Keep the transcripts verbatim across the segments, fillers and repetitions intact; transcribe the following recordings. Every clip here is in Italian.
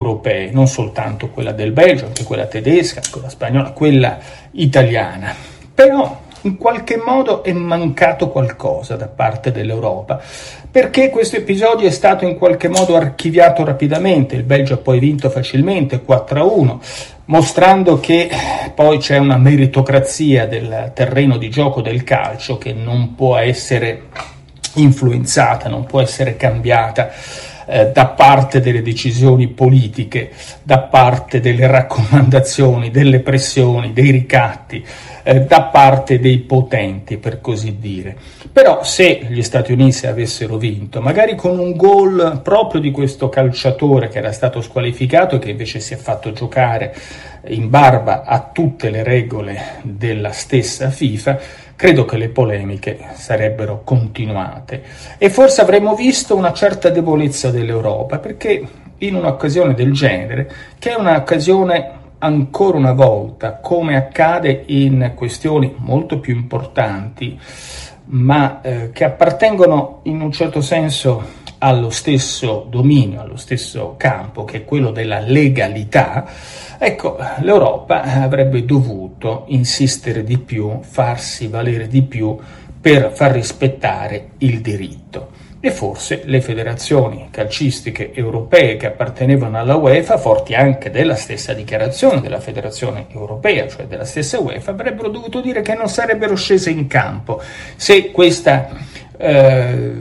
europee, non soltanto quella del Belgio, anche quella tedesca, quella spagnola, quella italiana. Però in qualche modo è mancato qualcosa da parte dell'Europa, perché questo episodio è stato in qualche modo archiviato rapidamente. Il Belgio ha poi vinto facilmente quattro a uno, mostrando che poi c'è una meritocrazia del terreno di gioco del calcio che non può essere influenzata, non può essere cambiata eh, da parte delle decisioni politiche, da parte delle raccomandazioni, delle pressioni, dei ricatti, eh, da parte dei potenti, per così dire. Però se gli Stati Uniti avessero vinto, magari con un gol proprio di questo calciatore che era stato squalificato e che invece si è fatto giocare in barba a tutte le regole della stessa FIFA, credo che le polemiche sarebbero continuate e forse avremmo visto una certa debolezza dell'Europa, perché in un'occasione del genere, che è un'occasione ancora una volta, come accade in questioni molto più importanti, ma eh, che appartengono in un certo senso allo stesso dominio, allo stesso campo, che è quello della legalità, ecco, l'Europa avrebbe dovuto insistere di più, farsi valere di più per far rispettare il diritto. E forse le federazioni calcistiche europee che appartenevano alla UEFA, forti anche della stessa dichiarazione della federazione europea, cioè della stessa UEFA, avrebbero dovuto dire che non sarebbero scese in campo se questa eh,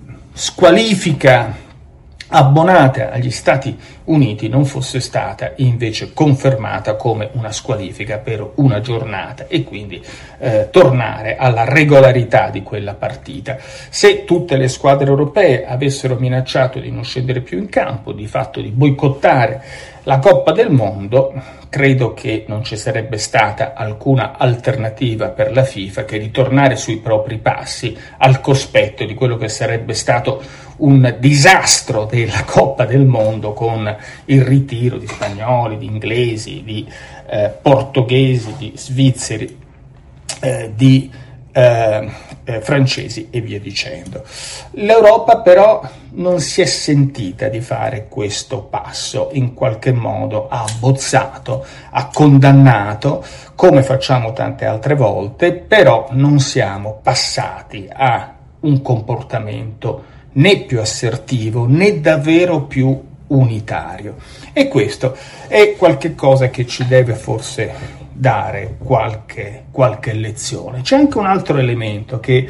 squalifica abbonata agli Stati Uniti non fosse stata invece confermata come una squalifica per una giornata e quindi eh, tornare alla regolarità di quella partita. Se tutte le squadre europee avessero minacciato di non scendere più in campo, di fatto di boicottare la Coppa del Mondo, credo che non ci sarebbe stata alcuna alternativa per la FIFA che ritornare sui propri passi al cospetto di quello che sarebbe stato un disastro della Coppa del Mondo, con il ritiro di spagnoli, di inglesi, di eh, portoghesi, di svizzeri, eh, di eh, eh, francesi e via dicendo. L'Europa però non si è sentita di fare questo passo, in qualche modo ha abbozzato, ha condannato, come facciamo tante altre volte, però non siamo passati a un comportamento né più assertivo né davvero più unitario, e questo è qualche cosa che ci deve forse dare qualche, qualche lezione. C'è anche un altro elemento che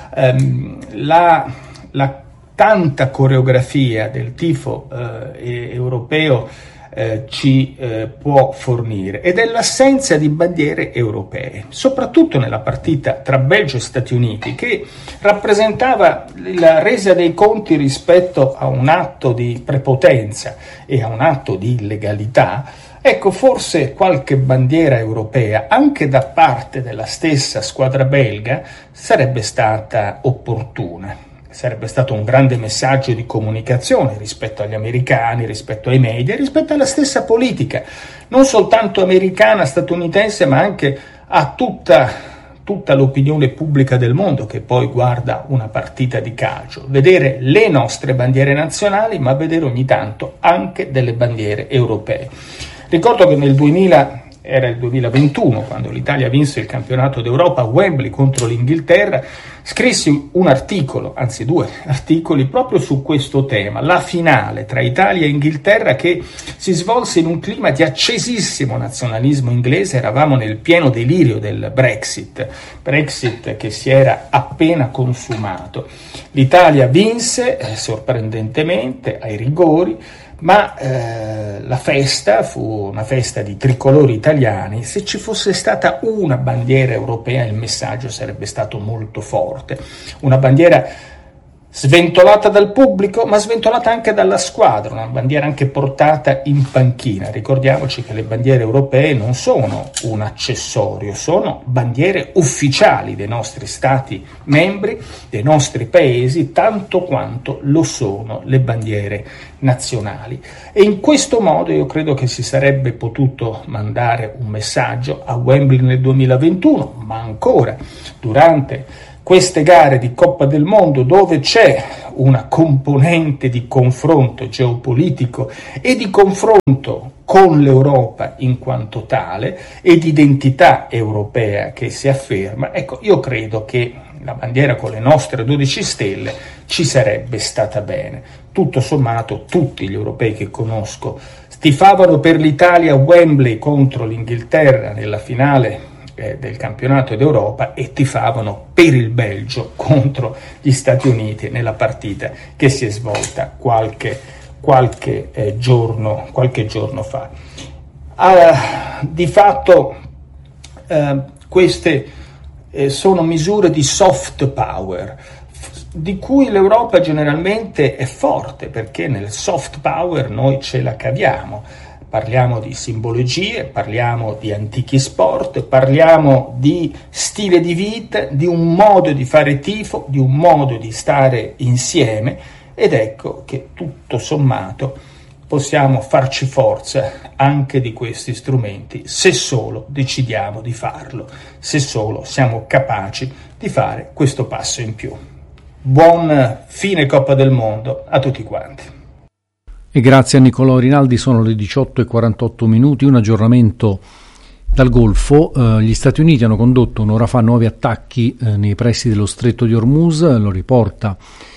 ehm, la, la tanta coreografia del tifo eh, europeo Eh, ci eh, può fornire, ed è l'assenza di bandiere europee, soprattutto nella partita tra Belgio e Stati Uniti, che rappresentava la resa dei conti rispetto a un atto di prepotenza e a un atto di illegalità. Ecco, forse qualche bandiera europea, anche da parte della stessa squadra belga, sarebbe stata opportuna. Sarebbe stato un grande messaggio di comunicazione rispetto agli americani, rispetto ai media, rispetto alla stessa politica, non soltanto americana, statunitense, ma anche a tutta, tutta l'opinione pubblica del mondo che poi guarda una partita di calcio. Vedere le nostre bandiere nazionali, ma vedere ogni tanto anche delle bandiere europee. Ricordo che nel duemila era il duemilaventuno, quando l'Italia vinse il campionato d'Europa a Wembley contro l'Inghilterra, scrissi un articolo, anzi due articoli, proprio su questo tema, la finale tra Italia e Inghilterra, che si svolse in un clima di accesissimo nazionalismo inglese. Eravamo nel pieno delirio del Brexit, Brexit che si era appena consumato. L'Italia vinse, eh, sorprendentemente, ai rigori, ma eh, la festa fu una festa di tricolori italiani. Se ci fosse stata una bandiera europea, il messaggio sarebbe stato molto forte. Una bandiera sventolata dal pubblico, ma sventolata anche dalla squadra, una bandiera anche portata in panchina. Ricordiamoci che le bandiere europee non sono un accessorio, sono bandiere ufficiali dei nostri stati membri, dei nostri paesi, tanto quanto lo sono le bandiere nazionali. E in questo modo io credo che si sarebbe potuto mandare un messaggio a Wembley nel duemilaventuno, ma ancora durante queste gare di Coppa del Mondo, dove c'è una componente di confronto geopolitico e di confronto con l'Europa in quanto tale e di identità europea che si afferma, ecco, io credo che la bandiera con le nostre dodici stelle ci sarebbe stata bene. Tutto sommato tutti gli europei che conosco tifavano per l'Italia a Wembley contro l'Inghilterra nella finale eh, del campionato d'Europa e tifavano per il Belgio contro gli Stati Uniti nella partita che si è svolta qualche, qualche, eh, giorno, qualche giorno fa. Ah, di fatto eh, queste eh, sono misure di soft power, di cui l'Europa generalmente è forte, perché nel soft power noi ce la caviamo. Parliamo di simbologie, parliamo di antichi sport, parliamo di stile di vita, di un modo di fare tifo, di un modo di stare insieme, ed ecco che tutto sommato possiamo farci forza anche di questi strumenti, se solo decidiamo di farlo, se solo siamo capaci di fare questo passo in più. Buon fine Coppa del Mondo a tutti quanti. E grazie a Nicolò Rinaldi. Sono le diciotto e quarantotto minuti, un aggiornamento dal Golfo. Eh, gli Stati Uniti hanno condotto un'ora fa nuovi attacchi eh, nei pressi dello stretto di Hormuz, lo riporta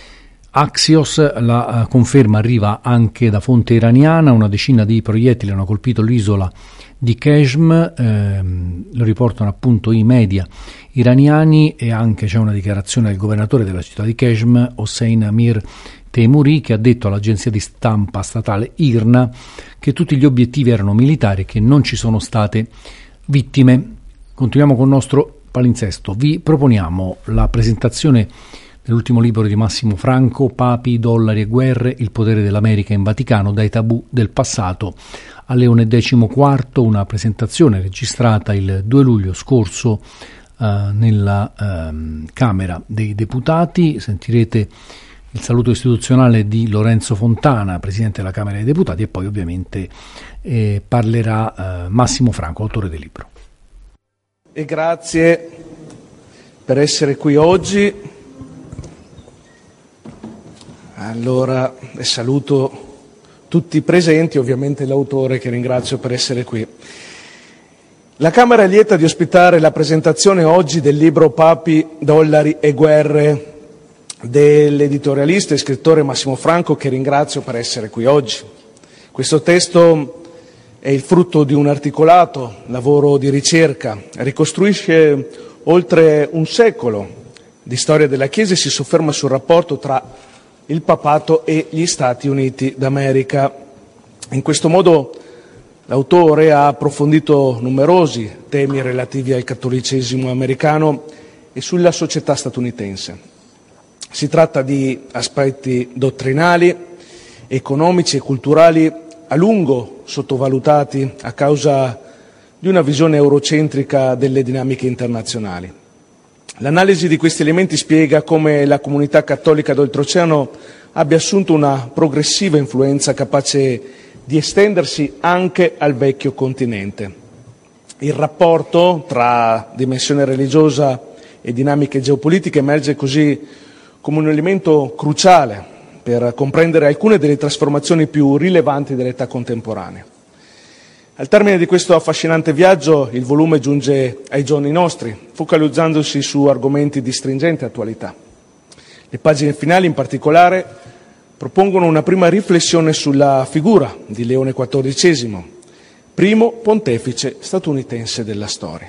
Axios. La eh, conferma arriva anche da fonte iraniana, una decina di proiettili hanno colpito l'isola di Qeshm, ehm, lo riportano appunto i media iraniani, e anche c'è una dichiarazione del governatore della città di Qeshm, Hossein Amir Teimouri, che ha detto all'agenzia di stampa statale I R N A che tutti gli obiettivi erano militari e che non ci sono state vittime. Continuiamo con il nostro palinsesto. Vi proponiamo la presentazione dell'ultimo libro di Massimo Franco, Papi, dollari e guerre, il potere dell'America in Vaticano, dai tabù del passato a Leone diciquattro, una presentazione registrata il due luglio scorso eh, nella eh, Camera dei Deputati. Sentirete il saluto istituzionale di Lorenzo Fontana, Presidente della Camera dei Deputati, e poi ovviamente eh, parlerà eh, Massimo Franco, autore del libro. E grazie per essere qui oggi. Allora, e saluto tutti i presenti, ovviamente l'autore che ringrazio per essere qui. La Camera è lieta di ospitare la presentazione oggi del libro Papi, dollari e guerre dell'editorialista e scrittore Massimo Franco, che ringrazio per essere qui oggi. Questo testo è il frutto di un articolato lavoro di ricerca, ricostruisce oltre un secolo di storia della Chiesa e si sofferma sul rapporto tra il papato e gli Stati Uniti d'America. In questo modo l'autore ha approfondito numerosi temi relativi al cattolicesimo americano e sulla società statunitense. Si tratta di aspetti dottrinali, economici e culturali a lungo sottovalutati a causa di una visione eurocentrica delle dinamiche internazionali. L'analisi di questi elementi spiega come la comunità cattolica d'oltreoceano abbia assunto una progressiva influenza capace di estendersi anche al vecchio continente. Il rapporto tra dimensione religiosa e dinamiche geopolitiche emerge così come un elemento cruciale per comprendere alcune delle trasformazioni più rilevanti dell'età contemporanea. Al termine di questo affascinante viaggio, il volume giunge ai giorni nostri, focalizzandosi su argomenti di stringente attualità. Le pagine finali, in particolare, propongono una prima riflessione sulla figura di Leone quattordicesimo, primo pontefice statunitense della storia.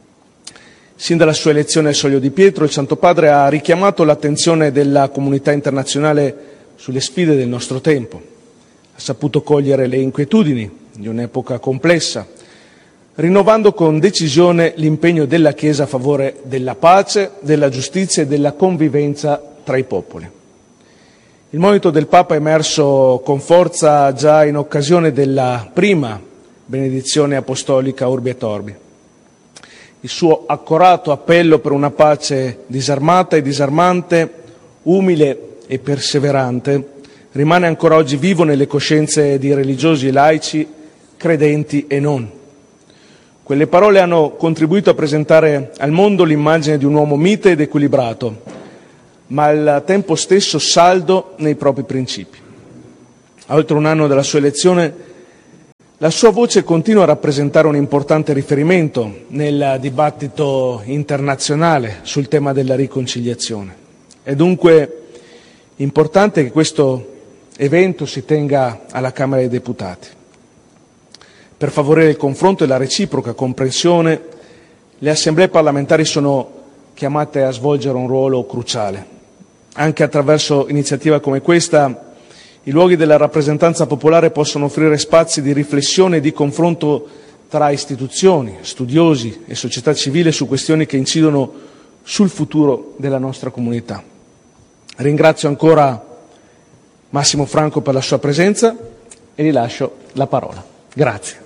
Sin dalla sua elezione al Soglio di Pietro, il Santo Padre ha richiamato l'attenzione della comunità internazionale sulle sfide del nostro tempo. Ha saputo cogliere le inquietudini di un'epoca complessa, rinnovando con decisione l'impegno della Chiesa a favore della pace, della giustizia e della convivenza tra i popoli. Il monito del Papa è emerso con forza già in occasione della prima benedizione apostolica Urbi et Orbi. Il suo accorato appello per una pace disarmata e disarmante, umile e perseverante, rimane ancora oggi vivo nelle coscienze di religiosi e laici, credenti e non. Quelle parole hanno contribuito a presentare al mondo l'immagine di un uomo mite ed equilibrato, ma al tempo stesso saldo nei propri principi. A oltre un anno dalla sua elezione, la sua voce continua a rappresentare un importante riferimento nel dibattito internazionale sul tema della riconciliazione. È dunque importante che questo evento si tenga alla Camera dei Deputati. Per favorire il confronto e la reciproca comprensione, le assemblee parlamentari sono chiamate a svolgere un ruolo cruciale. Anche attraverso iniziative come questa, i luoghi della rappresentanza popolare possono offrire spazi di riflessione e di confronto tra istituzioni, studiosi e società civile su questioni che incidono sul futuro della nostra comunità. Ringrazio ancora Massimo Franco per la sua presenza e gli lascio la parola. Grazie.